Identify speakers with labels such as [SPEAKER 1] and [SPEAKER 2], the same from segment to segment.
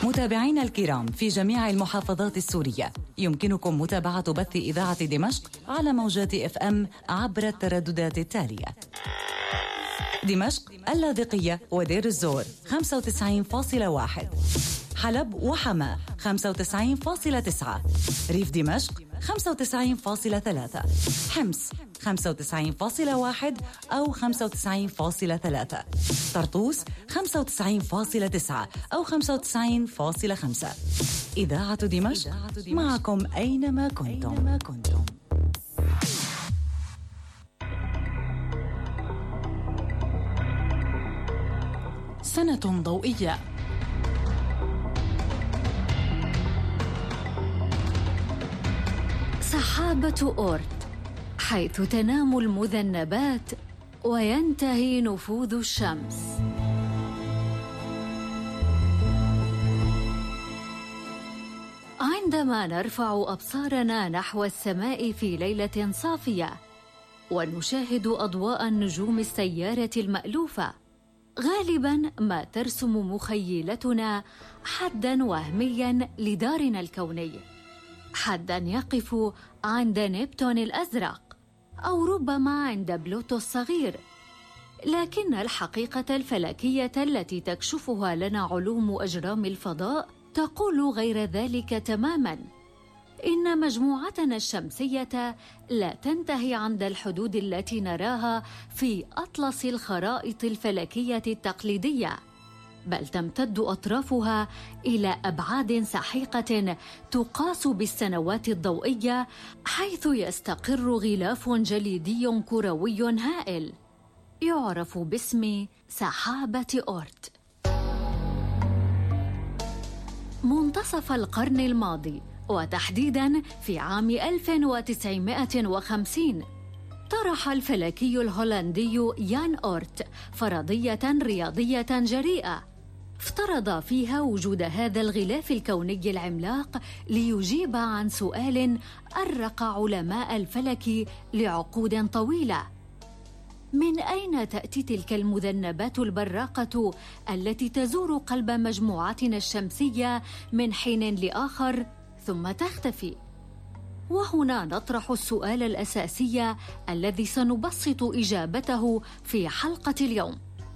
[SPEAKER 1] متابعينا الكرام في جميع المحافظات السورية، يمكنكم متابعة بث إذاعة دمشق على موجات FM عبر الترددات التالية: دمشق، اللاذقية ودير الزور 95.1، حلب وحما 95.9، ريف دمشق 95.3، حمص 95.1 أو 95.3، طرطوس 95.9 أو 95.5. إذاعة دمشق معكم أينما كنتم.
[SPEAKER 2] سنة ضوئية.
[SPEAKER 3] سحابة أورت، حيث تنام المذنبات وينتهي نفوذ الشمس. عندما نرفع أبصارنا نحو السماء في ليلة صافية ونشاهد أضواء النجوم السيارة المألوفة، غالباً ما ترسم مخيلتنا حداً وهمياً لدارنا الكوني، حداً يقف عند نبتون الأزرق أو ربما عند بلوتو الصغير. لكن الحقيقة الفلكية التي تكشفها لنا علوم أجرام الفضاء تقول غير ذلك تماماً. إن مجموعتنا الشمسية لا تنتهي عند الحدود التي نراها في أطلس الخرائط الفلكية التقليدية، بل تمتد أطرافها إلى أبعاد سحيقة تقاس بالسنوات الضوئية، حيث يستقر غلاف جليدي كروي هائل يعرف باسم سحابة أورت. منتصف القرن الماضي، وتحديداً في عام 1950، طرح الفلكي الهولندي يان أورت فرضية رياضية جريئة افترض فيها وجود هذا الغلاف الكوني العملاق ليجيب عن سؤال أرق علماء الفلك لعقود طويلة: من أين تأتي تلك المذنبات البراقة التي تزور قلب مجموعتنا الشمسية من حين لآخر ثم تختفي؟ وهنا نطرح السؤال الأساسي الذي سنبسط إجابته في حلقة اليوم: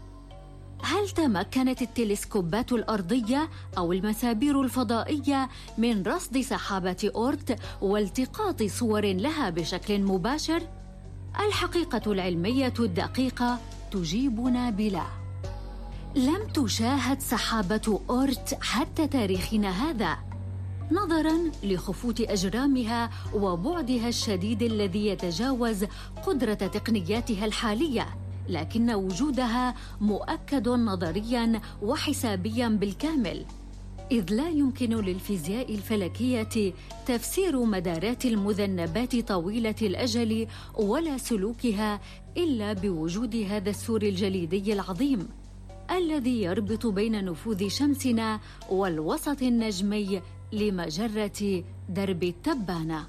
[SPEAKER 3] هل تمكنت التلسكوبات الأرضية أو المسابير الفضائية من رصد سحابة أورت والتقاط صور لها بشكل مباشر؟ الحقيقة العلمية الدقيقة تجيبنا بلا. لم تشاهد سحابة أورت حتى تاريخنا هذا، نظراً لخفوت أجرامها وبعدها الشديد الذي يتجاوز قدرة تقنياتها الحالية، لكن وجودها مؤكد نظرياً وحسابياً بالكامل، إذ لا يمكن للفيزياء الفلكية تفسير مدارات المذنبات طويلة الأجل ولا سلوكها إلا بوجود هذا السور الجليدي العظيم الذي يربط بين نفوذ شمسنا والوسط النجمي لمجرة درب التبانة.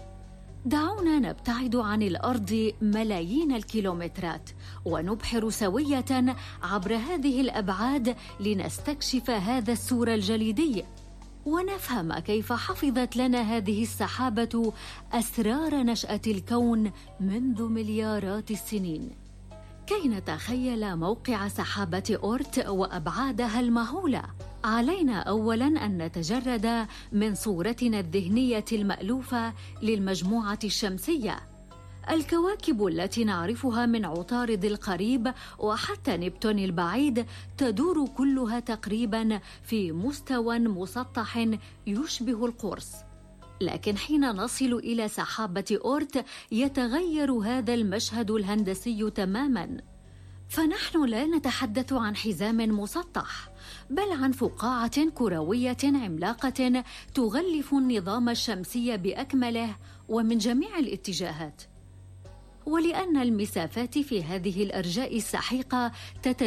[SPEAKER 3] دعونا نبتعد عن الأرض ملايين الكيلومترات ونبحر سوية عبر هذه الأبعاد لنستكشف هذا السور الجليدي ونفهم كيف حفظت لنا هذه السحابة أسرار نشأة الكون منذ مليارات السنين. كي نتخيل موقع سحابة أورت وأبعادها المهولة، علينا أولاً أن نتجرد من صورتنا الذهنية المألوفة للمجموعة الشمسية. الكواكب التي نعرفها من عطارد القريب وحتى نبتون البعيد تدور كلها تقريباً في مستوى مسطح يشبه القرص، لكن حين نصل إلى سحابة أورت يتغير هذا المشهد الهندسي تماماً، فنحن لا نتحدث عن حزام مسطح، بل عن فقاعة كروية عملاقة تغلف النظام الشمسي بأكمله ومن جميع الاتجاهات. ولأن المسافات في هذه الأرجاء السحيقة